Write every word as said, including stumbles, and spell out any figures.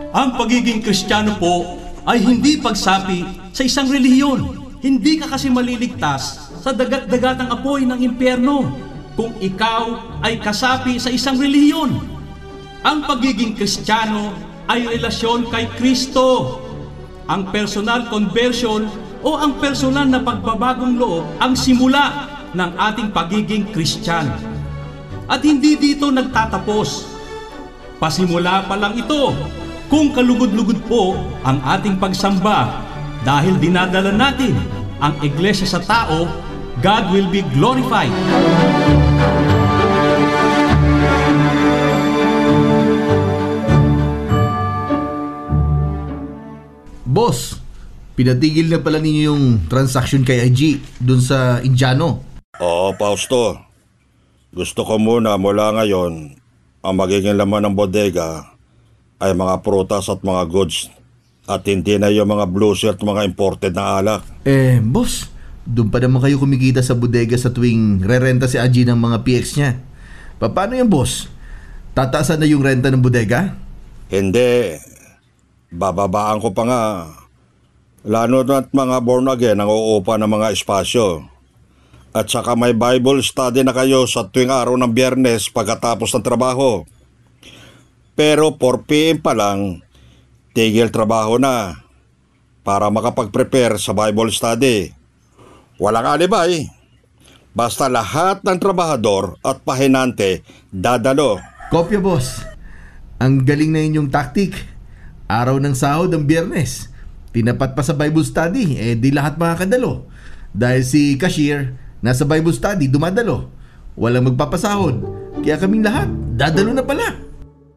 Ang pagiging Kristiyano po ay hindi pagsapi sa isang relihiyon. Hindi ka kasi maliligtas sa dagat-dagatang apoy ng impyerno kung ikaw ay kasapi sa isang relihiyon. Ang pagiging Kristiyano ay relasyon kay Kristo. Ang personal conversion o ang personal na pagbabagong loob ang simula ng ating pagiging Kristiyano. At hindi dito nagtatapos. Pasimula pa lang ito kung kalugod-lugod po ang ating pagsamba dahil dinadala natin ang iglesia sa tao, God will be glorified. Boss, pinatigil na pala ninyo yung transaction kay I G dun sa Indiano. Oo, Fausto. Gusto ko muna mula ngayon ang magiging laman ng bodega ay mga prutas at mga goods at hindi na yung mga blue shirt, mga imported na alak. Eh, boss, doon pa naman kayo kumikita sa bodega sa tuwing re-renta si Aji ng mga P X niya. Pa- Paano yan, boss? Tataasan na yung renta ng bodega? Hindi. Bababaan ko pa nga. Lalo na't mga born again ang uupa ng mga espasyo. At saka may Bible study na kayo sa tuwing araw ng Biyernes pagkatapos ng trabaho. Pero four p m pa lang, tigil trabaho na para makapag-prepare sa Bible study. Walang alibay. Basta lahat ng trabahador at pahinante dadalo. Kopya, boss. Ang galing na inyong taktik. Araw ng sahod ang Biyernes. Tinapat pa sa Bible study, eh di lahat makakadalo. Dahil si cashier, nasa Bible study, dumadalo. Walang magpapasahod. Kaya kaming lahat, dadalo na pala.